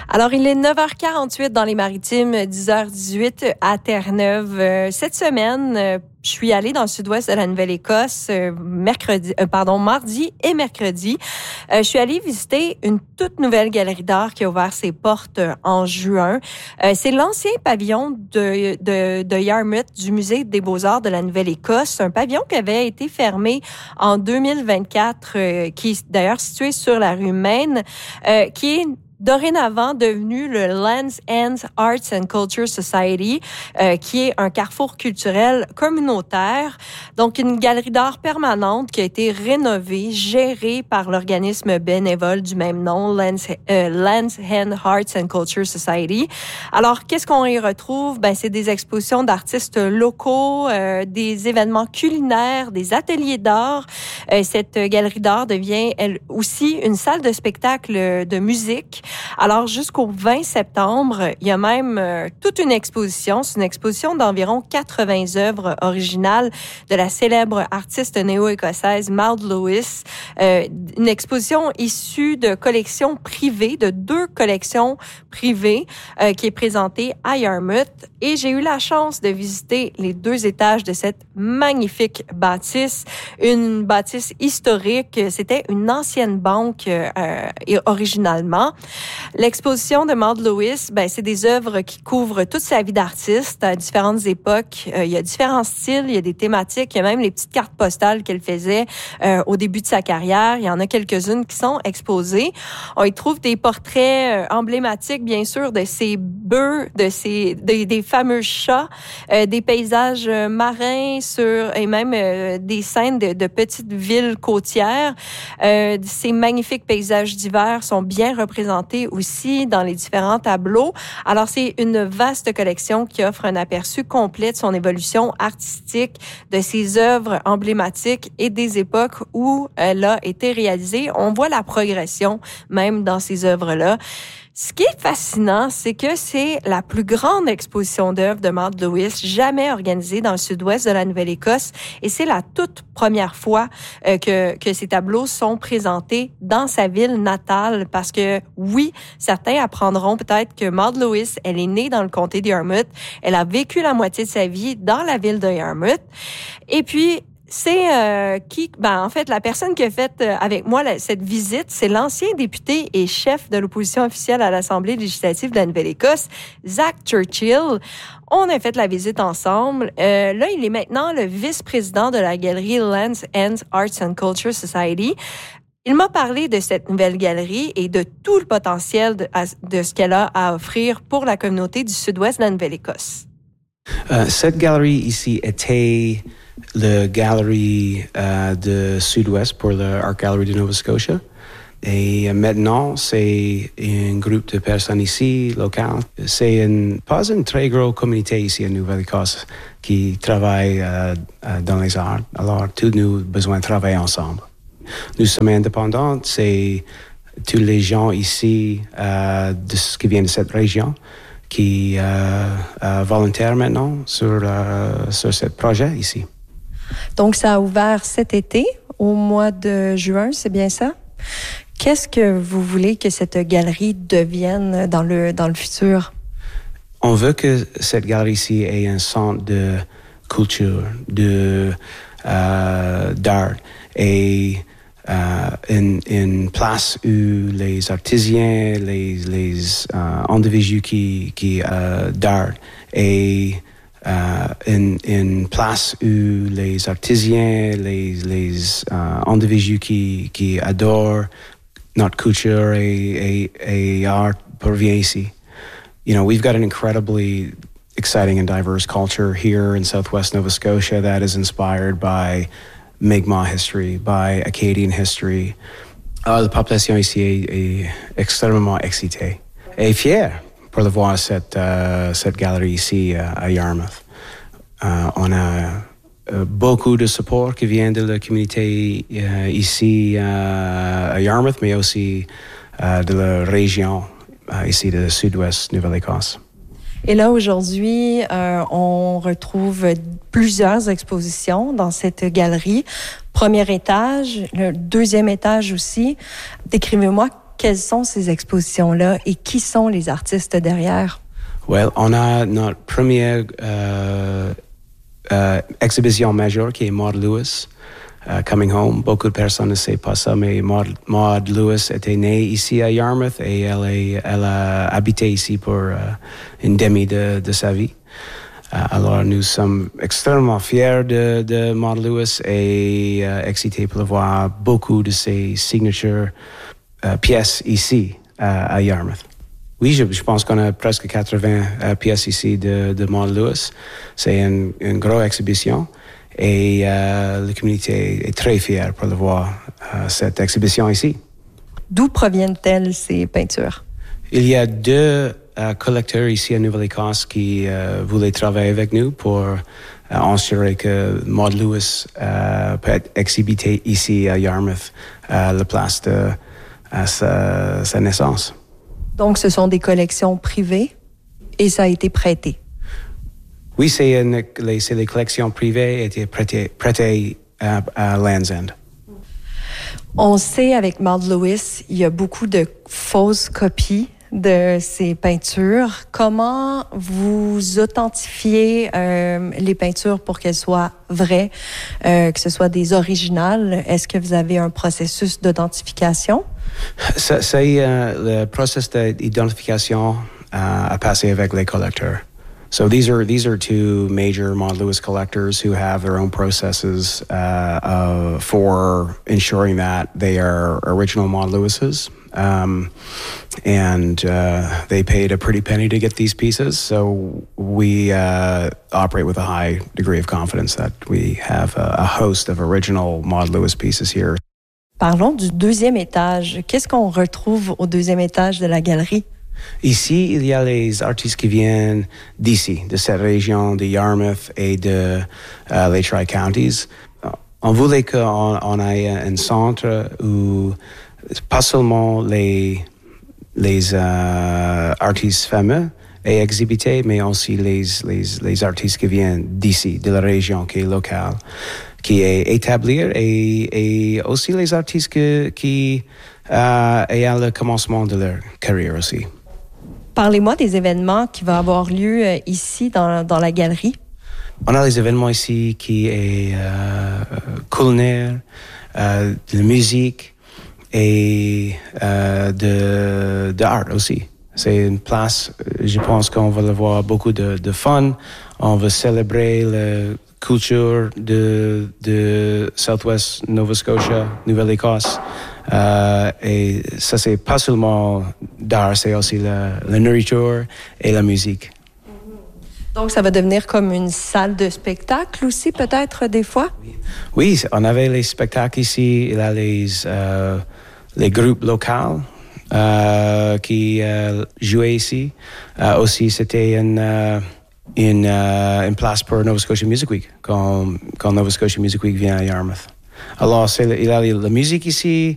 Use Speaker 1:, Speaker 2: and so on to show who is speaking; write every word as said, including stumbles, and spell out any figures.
Speaker 1: Alors, il est neuf heures quarante-huit dans les Maritimes, dix heures dix-huit à Terre-Neuve. Euh, cette semaine, euh, je suis allée dans le sud-ouest de la Nouvelle-Écosse euh, mercredi, euh, pardon, mardi et mercredi. Euh, je suis allée visiter une toute nouvelle galerie d'art qui a ouvert ses portes euh, en juin. Euh, c'est l'ancien pavillon de, de, de Yarmouth du Musée des Beaux-Arts de la Nouvelle-Écosse. Un pavillon qui avait été fermé en deux mille vingt-quatre, euh, qui est d'ailleurs situé sur la rue Maine, euh, qui est dorénavant devenu le Land's End Arts and Culture Society, euh, qui est un carrefour culturel communautaire. Donc, une galerie d'art permanente qui a été rénovée, gérée par l'organisme bénévole du même nom, Land's, euh, Land's End Arts and Culture Society. Alors, qu'est-ce qu'on y retrouve? Ben, c'est des expositions d'artistes locaux, euh, des événements culinaires, des ateliers d'art. Euh, cette galerie d'art devient, elle aussi, une salle de spectacle de musique. Alors, jusqu'au vingt septembre, il y a même euh, toute une exposition. C'est une exposition d'environ quatre-vingts œuvres originales de la célèbre artiste néo-écossaise Maud Lewis. Euh, une exposition issue de collections privées, de deux collections privées, euh, qui est présentée à Yarmouth. Et j'ai eu la chance de visiter les deux étages de cette magnifique bâtisse. Une bâtisse historique. C'était une ancienne banque euh, originalement. L'exposition de Maud Lewis, ben, c'est des œuvres qui couvrent toute sa vie d'artiste à différentes époques. Euh, il y a différents styles, il y a des thématiques, il y a même les petites cartes postales qu'elle faisait euh, au début de sa carrière. Il y en a quelques-unes qui sont exposées. On y trouve des portraits euh, emblématiques, bien sûr, de ces bœufs, de ces de, des fameux chats, euh, des paysages marins sur et même euh, des scènes de, de petites villes côtières. Euh, ces magnifiques paysages d'hiver sont bien représentés aussi dans les différents tableaux. Alors, c'est une vaste collection qui offre un aperçu complet de son évolution artistique, de ses œuvres emblématiques et des époques où elle a été réalisée. On voit la progression même dans ces œuvres-là. Ce qui est fascinant, c'est que c'est la plus grande exposition d'œuvres de Maud Lewis jamais organisée dans le sud-ouest de la Nouvelle-Écosse, et c'est la toute première fois euh, que que ces tableaux sont présentés dans sa ville natale, parce que oui, certains apprendront peut-être que Maud Lewis, elle est née dans le comté de Yarmouth, elle a vécu la moitié de sa vie dans la ville de Yarmouth, et puis c'est euh, qui, ben en fait, la personne qui a fait euh, avec moi la, cette visite, c'est l'ancien député et chef de l'opposition officielle à l'Assemblée législative de la Nouvelle-Écosse, Zack Churchill. On a fait la visite ensemble. Euh, là, il est maintenant le vice-président de la galerie Land's End Arts and Culture Society. Il m'a parlé de cette nouvelle galerie et de tout le potentiel de, de ce qu'elle a à offrir pour la communauté du sud-ouest de la Nouvelle-Écosse.
Speaker 2: Euh, cette galerie ici était la galerie euh, de Sud-Ouest pour le Art Gallery de Nova Scotia. Et maintenant, c'est un groupe de personnes ici, locales. C'est une, pas une très grosse communauté ici à Nouvelle-Écosse qui travaille euh, dans les arts. Alors, tous nous avons besoin de travailler ensemble. Nous sommes indépendants. C'est tous les gens ici euh, de, qui viennent de cette région qui euh, euh, volontaires maintenant sur, euh, sur ce projet ici.
Speaker 1: Donc, ça a ouvert cet été, au mois de juin, c'est bien ça? Qu'est-ce que vous voulez que cette galerie devienne dans le, dans le futur?
Speaker 2: On veut que cette galerie ici ait un centre de culture, de, euh, d'art et euh, une, une place où les artisans, les, les euh, individus qui, qui euh, d'art et Uh, une, une place où les artisans, les, les uh, individus qui, qui adorent notre culture et, et, et art proviennent ici. You know, we've got an incredibly exciting and diverse culture here in Southwest Nova Scotia that is inspired by Mi'kmaq history, by Acadian history. Uh, la population ici est, est extrêmement excitée et fière pour le voir cette, uh, cette galerie ici uh, à Yarmouth. Uh, on a uh, beaucoup de support qui vient de la communauté uh, ici uh, à Yarmouth, mais aussi uh, de la région uh, ici de Sud-Ouest Nouvelle-Écosse.
Speaker 1: Et là, aujourd'hui, euh, on retrouve plusieurs expositions dans cette galerie. Premier étage, le deuxième étage aussi. Décrivez-moi quelles sont ces expositions-là et qui sont les artistes derrière?
Speaker 2: Well, on a notre première euh, euh, exhibition majeure qui est Maud Lewis, uh, Coming Home. Beaucoup de personnes ne savent pas ça, mais Maud, Maud Lewis était née ici à Yarmouth et elle, est, elle a habité ici pour uh, une demi de, de sa vie. Uh, alors, nous sommes extrêmement fiers de, de Maud Lewis et uh, excités pour voir beaucoup de ses signature uh, pièces ici uh, à Yarmouth. Oui, je, je pense qu'on a presque quatre-vingts uh, pièces ici de, de Maud Lewis. C'est une, une grosse exhibition et uh, la communauté est très fière pour le voir, uh, cette exhibition ici.
Speaker 1: D'où proviennent-elles ces peintures? Il
Speaker 2: y a deux uh, collecteurs ici à Nouvelle-Écosse qui uh, voulaient travailler avec nous pour uh, assurer que Maud Lewis uh, peut être exhibitée ici à Yarmouth, à la place de à sa, sa naissance.
Speaker 1: Donc, ce sont des collections privées et ça a été prêté.
Speaker 2: Oui, c'est, une, les, c'est les collections privées étaient prêtées, prêtées à, à Land's End.
Speaker 1: On sait avec Maud Lewis, il y a beaucoup de fausses copies de ces peintures. Comment vous authentifiez euh, les peintures pour qu'elles soient vraies, euh, que ce soit des originales? Est-ce que vous avez un processus d'identification?
Speaker 2: C'est, c'est uh, le processus d'identification uh, à passer avec les collecteurs. So these are these are two major Maud Lewis collectors who have their own processes uh, uh, for ensuring that they are original Maud Lewis's. Um, and uh, they paid a pretty penny to get these pieces, so we uh, operate with a high degree of confidence that we have a, a host of original Maud Lewis pieces here.
Speaker 1: Parlons du deuxième étage. Qu'est-ce qu'on retrouve au deuxième étage de la galerie?
Speaker 2: Ici, il y a les artistes qui viennent d'ici, de cette région de Yarmouth et de uh, les Tri-Counties. On voulait qu'on on ait un centre où pas seulement les, les uh, artistes fameux est exhibité, mais aussi les, les, les artistes qui viennent d'ici, de la région qui est locale, qui est établie, et, et aussi les artistes que, qui uh, est à le commencement de leur carrière aussi.
Speaker 1: Parlez-moi des événements qui vont avoir lieu euh, ici dans, dans la galerie.
Speaker 2: On a les événements ici qui est euh, culinaire, euh, de la musique et euh, de, de art aussi. C'est une place, je pense qu'on va avoir beaucoup de, de fun. On va célébrer la culture de, de Southwest Nova Scotia, Nouvelle-Écosse. Euh, et ça, c'est pas seulement d'art, c'est aussi la, la nourriture et la musique.
Speaker 1: Donc, ça va devenir comme une salle de spectacle aussi, peut-être, des fois?
Speaker 2: Oui, on avait les spectacles ici. Il y a les, euh, les groupes locaux euh, qui euh, jouaient ici. Euh, aussi, c'était une, euh, une, euh, une place pour Nova Scotia Music Week, quand, quand Nova Scotia Music Week vient à Yarmouth. Alors, c'est, il y a la musique ici,